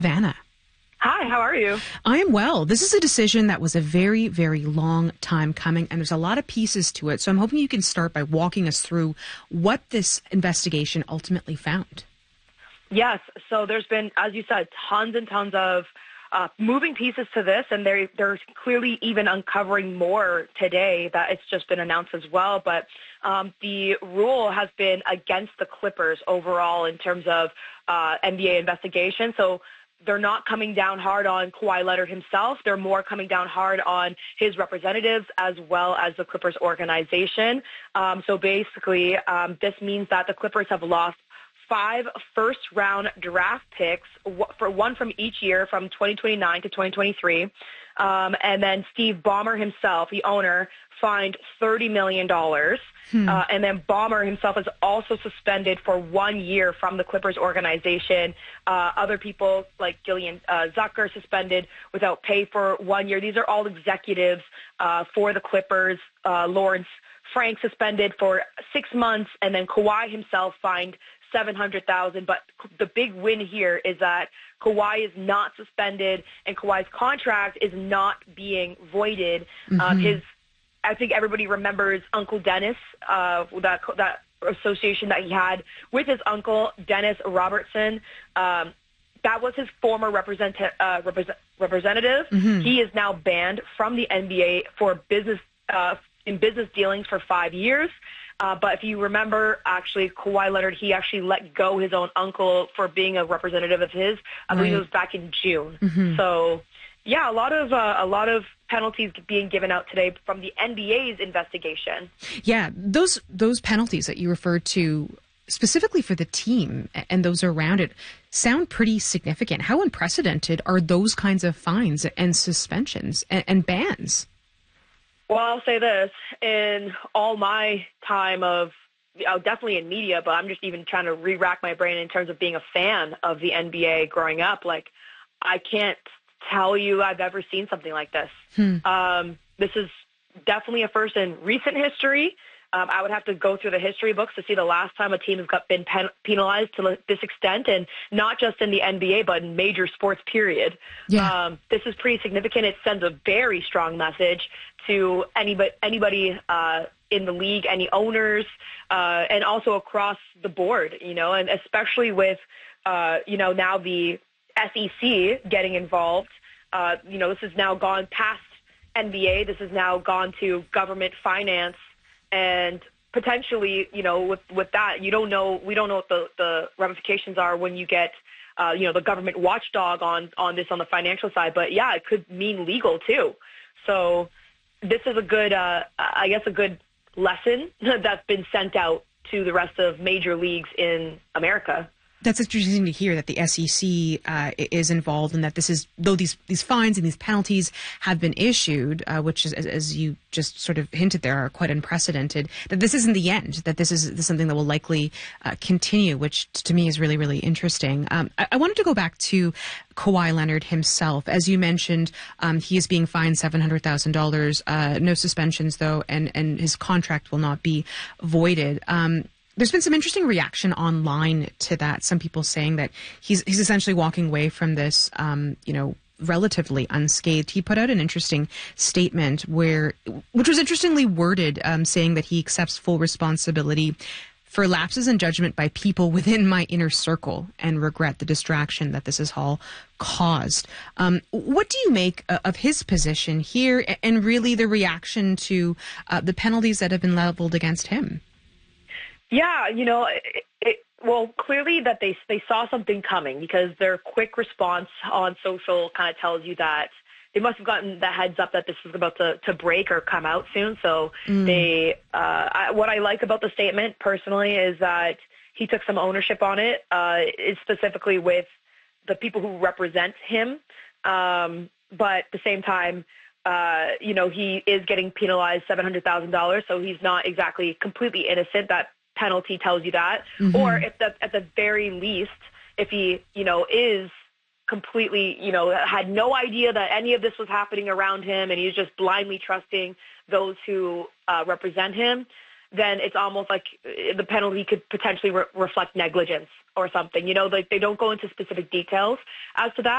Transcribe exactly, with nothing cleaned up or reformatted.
Vanna. Hi, how are you? I am well. This is a decision that was a very, very long time coming, and there's a lot of pieces to it. So I'm hoping you can start by walking us through what this investigation ultimately found. Yes. So there's been, as you said, tons and tons of uh, moving pieces to this, and they're, they're clearly even uncovering more today that it's just been announced as well. But um, the rule has been against the Clippers overall in terms of uh, N B A investigation. So they're not coming down hard on Kawhi Leonard himself. They're more coming down hard on his representatives as well as the Clippers organization. Um, so basically, um, this means that the Clippers have lost five first-round draft picks, for one from each year from twenty twenty-nine to twenty twenty-three. Um, and then Steve Ballmer himself, the owner, fined thirty million dollars. Hmm. Uh, and then Ballmer himself is also suspended for one year from the Clippers organization. Uh, other people like Gillian uh, Zucker suspended without pay for one year. These are all executives uh, for the Clippers. Uh, Lawrence Frank suspended for six months, and then Kawhi himself fined seven hundred thousand dollars. But the big win here is that Kawhi is not suspended, and Kawhi's contract is not being voided. Mm-hmm. Um, his I think everybody remembers Uncle Dennis, uh, that that association that he had with his uncle, Dennis Robertson. Um, that was his former represent, uh, represent, representative. Mm-hmm. He is now banned from the N B A for business uh, in business dealings for five years. Uh, but if you remember, actually, Kawhi Leonard, he actually let go his own uncle for being a representative of his. I believe right. It was back in June. Mm-hmm. So, yeah, a lot of uh, a lot of penalties being given out today from the N B A's investigation. Yeah, those those penalties that you referred to specifically for the team and those around it sound pretty significant. How unprecedented are those kinds of fines and suspensions and, and bans? Well, I'll say this. In all my time of, oh, definitely in media, but I'm just even trying to re-rack my brain in terms of being a fan of the N B A growing up. Like, I can't tell you I've ever seen something like this. Hmm. Um, this is definitely a first in recent history. Um, I would have to go through the history books to see the last time a team has got been pen- penalized to this extent, and not just in the N B A, but in major sports, period. Yeah. Um, this is pretty significant. It sends a very strong message to anybody, anybody uh, in the league, any owners, uh, and also across the board, you know, and especially with, uh, you know, now the S E C getting involved. Uh, you know, this has now gone past N B A. This has now gone to government finance. And potentially, you know, with, with that, you don't know, we don't know what the, the ramifications are when you get, uh, you know, the government watchdog on, on this on the financial side. But, yeah, it could mean legal, too. So this is a good, uh, I guess, a good lesson that's been sent out to the rest of major leagues in America. That's interesting to hear that the S E C uh, is involved, and that this is, though these these fines and these penalties have been issued, uh, which is, as, as you just sort of hinted there, are quite unprecedented, that this isn't the end, that this is, this is something that will likely uh, continue, which to me is really, really interesting. Um, I, I wanted to go back to Kawhi Leonard himself. As you mentioned, um, he is being fined seven hundred thousand dollars, uh, no suspensions, though, and, and his contract will not be voided. Um, There's been some interesting reaction online to that. Some people saying that he's he's essentially walking away from this, um, you know, relatively unscathed. He put out an interesting statement where, which was interestingly worded, um, saying that he accepts full responsibility for lapses in judgment by people within my inner circle and regret the distraction that this has all caused. Um, what do you make uh, of his position here, and really the reaction to uh, the penalties that have been leveled against him? Yeah, you know, it, it, well, clearly that they they saw something coming, because their quick response on social kind of tells you that they must have gotten the heads up that this was about to, to break or come out soon. So mm. they, uh, I, what I like about the statement personally is that he took some ownership on it, uh, is specifically with the people who represent him. Um, but at the same time, uh, you know, he is getting penalized seven hundred thousand dollars, so he's not exactly completely innocent. That penalty tells you that. Mm-hmm. Or if the, at the very least, if he, you know, is completely, you know, had no idea that any of this was happening around him, and he's just blindly trusting those who uh, represent him, then it's almost like the penalty could potentially re- reflect negligence or something. You know, like they don't go into specific details as to that.